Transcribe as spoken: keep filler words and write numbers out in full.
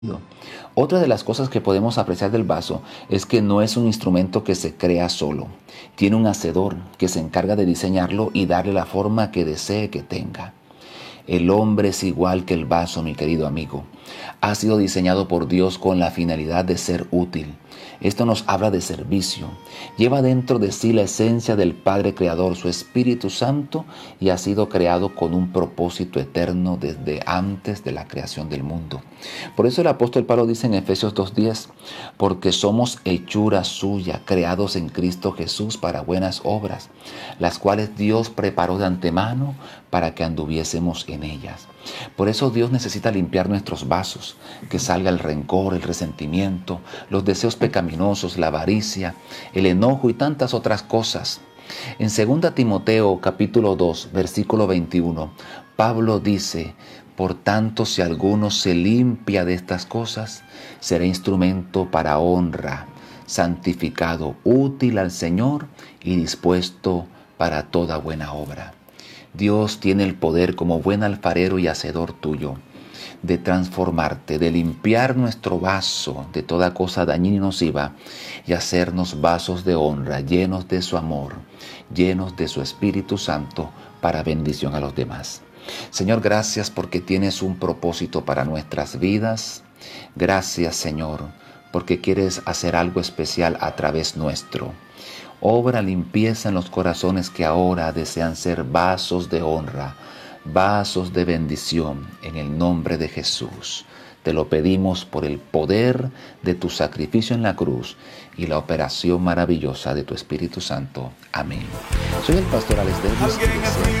Otra de las cosas que podemos apreciar del vaso es que no es un instrumento que se crea solo. Tiene un hacedor que se encarga de diseñarlo y darle la forma que desee que tenga. El hombre es igual que el vaso, mi querido amigo. Ha sido diseñado por Dios con la finalidad de ser útil. Esto nos habla de servicio. Lleva dentro de sí la esencia del Padre Creador, su Espíritu Santo, y ha sido creado con un propósito eterno desde antes de la creación del mundo. Por eso el apóstol Pablo dice en Efesios dos diez, porque somos hechura suya, creados en Cristo Jesús para buenas obras, las cuales Dios preparó de antemano para que anduviésemos en ellas. Por eso Dios necesita limpiar nuestros vasos, que salga el rencor, el resentimiento, los deseos pecaminosos, la avaricia, el enojo y tantas otras cosas. En segunda Timoteo capítulo dos, versículo veintiuno, Pablo dice, por tanto, si alguno se limpia de estas cosas, será instrumento para honra, santificado, útil al Señor y dispuesto para toda buena obra. Dios tiene el poder como buen alfarero y hacedor tuyo de transformarte, de limpiar nuestro vaso de toda cosa dañina y nociva y hacernos vasos de honra, llenos de su amor, llenos de su Espíritu Santo para bendición a los demás. Señor, gracias porque tienes un propósito para nuestras vidas. Gracias, Señor, porque quieres hacer algo especial a través nuestro. Obra limpieza en los corazones que ahora desean ser vasos de honra, vasos de bendición, en el nombre de Jesús. Te lo pedimos por el poder de tu sacrificio en la cruz y la operación maravillosa de tu Espíritu Santo. Amén. Soy el pastor Alex Davis y deseo